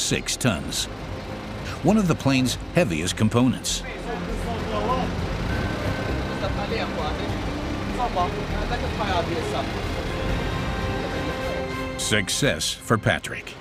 6 tons. One of the plane's heaviest components. Success for Patrick.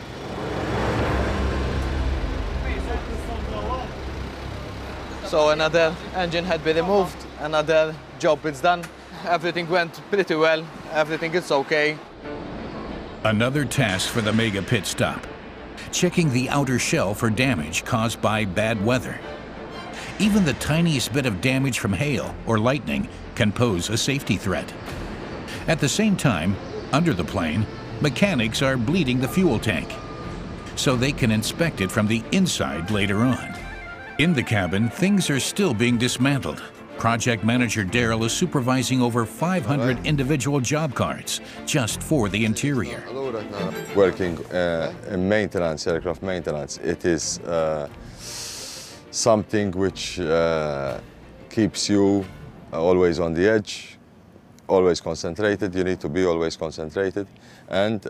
So another engine had been removed, another job is done. Everything went pretty well, everything is okay. Another task for the mega pit stop, checking the outer shell for damage caused by bad weather. Even the tiniest bit of damage from hail or lightning can pose a safety threat. At the same time, under the plane, mechanics are bleeding the fuel tank, so they can inspect it from the inside later on. In the cabin, things are still being dismantled. Project manager Daryl is supervising over 500 individual job cards just for the interior. Working in maintenance, aircraft maintenance, it is something which keeps you always on the edge, always concentrated. You need to be always concentrated, and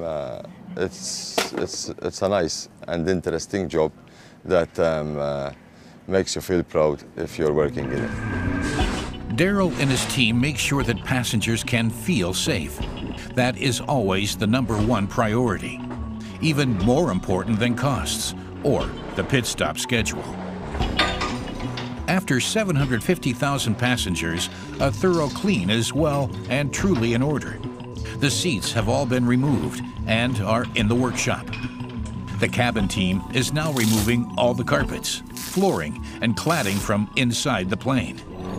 it's a nice and interesting job that makes you feel proud if you're working in it. Daryl and his team make sure that passengers can feel safe. That is always the #1 priority, even more important than costs or the pit stop schedule. After 750,000 passengers, a thorough clean is well and truly in order. The seats have all been removed and are in the workshop. The cabin team is now removing all the carpets, flooring, and cladding from inside the plane.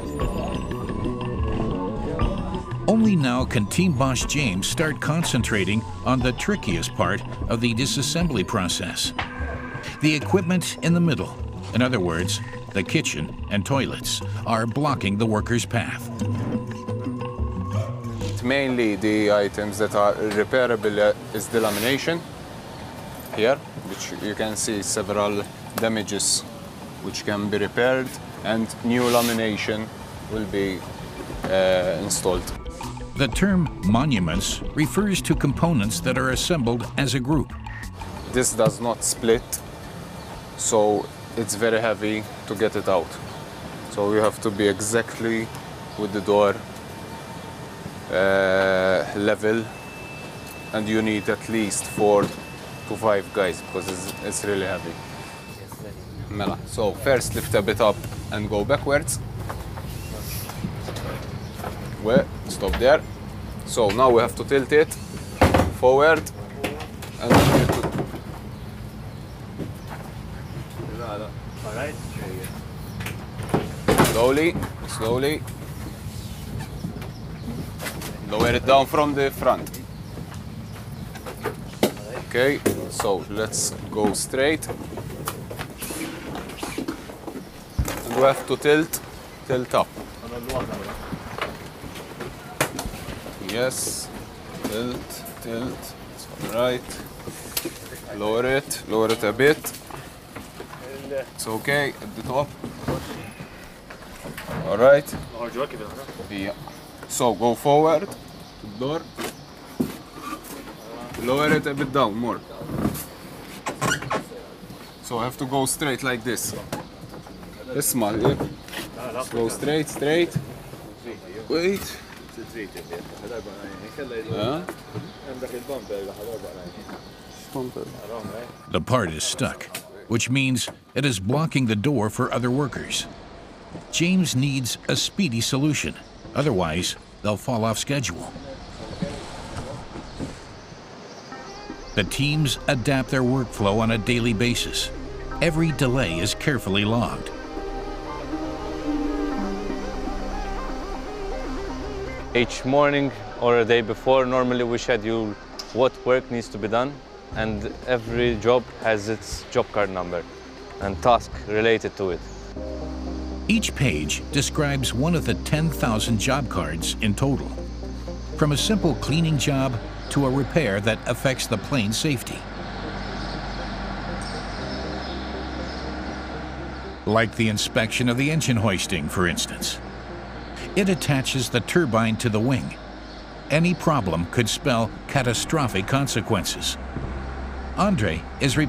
Only now can Team Boss James start concentrating on the trickiest part of the disassembly process. The equipment in the middle, in other words, the kitchen and toilets, are blocking the workers' path. Mainly the items that are repairable is the lamination here, which you can see several damages which can be repaired, and new lamination will be installed. The term monuments refers to components that are assembled as a group. This does not split, so it's very heavy to get it out. So you have to be exactly with the door level, and you need at least 4 to 5 guys because it's really heavy. So first lift a bit up and go backwards. Stop there. So now we have to tilt it forward and slowly, slowly. Lower it down from the front. Okay, so let's go straight. And we have to tilt up. Yes, tilt, it's all right. Lower it a bit. It's okay at the top. All right. Yeah. So go forward to the door. Lower it a bit down more. So I have to go straight like this. Small, yeah. Go straight. Wait. The part is stuck, which means it is blocking the door for other workers. James needs a speedy solution, otherwise they'll fall off schedule. The teams adapt their workflow on a daily basis. Every delay is carefully logged. Each morning or a day before, normally we schedule what work needs to be done, and every job has its job card number and task related to it. Each page describes one of the 10,000 job cards in total, from a simple cleaning job to a repair that affects the plane's safety. Like the inspection of the engine hoisting, for instance. It attaches the turbine to the wing. Any problem could spell catastrophic consequences. Andre is